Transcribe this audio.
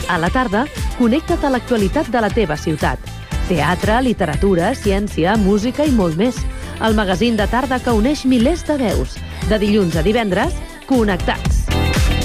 A la tarda, connecta't a l'actualitat de la teva ciutat. Teatre, literatura, ciència, música i molt més. El magazín de tarda que uneix milers de veus. De dilluns a divendres, Connectats.